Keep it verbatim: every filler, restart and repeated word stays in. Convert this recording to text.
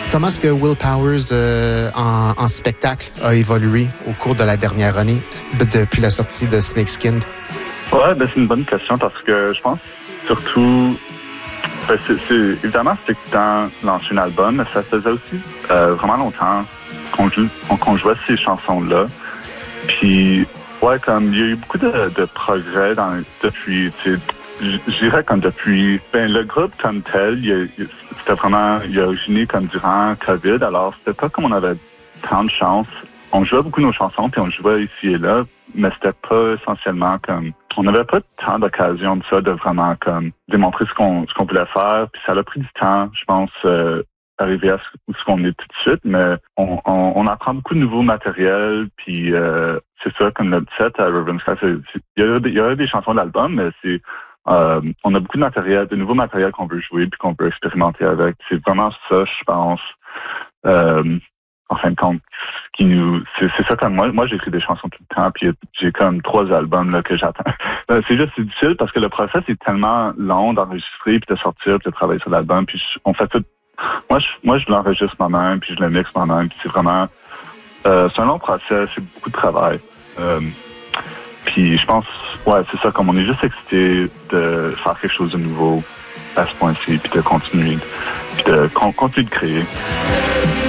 Comment est-ce que Will Powers euh, en, en spectacle a évolué au cours de la dernière année depuis la sortie de Snakeskin? Ouais, ben c'est une bonne question parce que je pense surtout, ben c'est, c'est évidemment c'était temps de lancer un album, mais ça faisait aussi euh, vraiment longtemps qu'on, joue, qu'on jouait ces chansons-là. Puis ouais, comme il y a eu beaucoup de, de progrès dans depuis, tu sais, je dirais comme depuis, ben le groupe comme tel, il, il, c'était vraiment, il a originé comme durant COVID, alors c'était pas comme on avait tant de chance. On jouait beaucoup nos chansons, puis on jouait ici et là, mais c'était pas essentiellement comme, on n'avait pas tant d'occasion de ça, de vraiment comme démontrer ce qu'on ce qu'on voulait faire, puis ça a pris du temps, je pense, euh, arriver à ce, ce qu'on est tout de suite, mais on, on, on apprend beaucoup de nouveaux matériels, puis euh, c'est ça, comme notre set à Raven Sky, c'est, c'est, il y a il y a des chansons de l'album, mais c'est Euh, on a beaucoup de matériel, de nouveaux matériels qu'on veut jouer puis qu'on peut expérimenter avec. C'est vraiment ça, je pense. Euh, en fin de compte, qui nous, c'est, c'est ça comme moi. Moi, j'écris des chansons tout le temps, puis j'ai comme trois albums là que j'attends. C'est juste c'est difficile parce que le process est tellement long d'enregistrer puis de sortir puis de travailler sur l'album. Puis je, on fait tout. Moi, je, moi, je l'enregistre moi-même puis je le mixe moi-même. Puis c'est vraiment, euh, c'est un long process, c'est beaucoup de travail. Euh, Puis je pense, ouais, c'est ça, comme on est juste excité de faire quelque chose de nouveau à ce point-ci, puis de continuer, puis de continuer de créer.